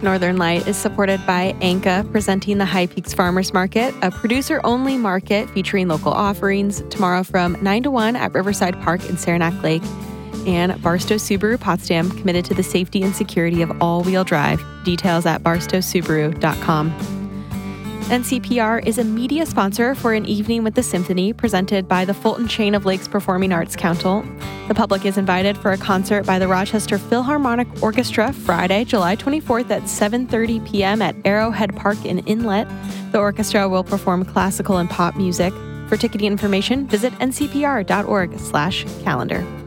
Northern Light is supported by Anka, presenting the High Peaks Farmers Market, a producer-only market featuring local offerings tomorrow from 9 to 1 at Riverside Park in Saranac Lake. And Barstow Subaru Potsdam, committed to the safety and security of all-wheel drive. Details at barstowsubaru.com. NCPR is a media sponsor for An Evening with the Symphony, presented by the Fulton Chain of Lakes Performing Arts Council. The public is invited for a concert by the Rochester Philharmonic Orchestra Friday, July 24th at 7:30 p.m. at Arrowhead Park in Inlet. The orchestra will perform classical and pop music. For ticketing information, visit ncpr.org/calendar.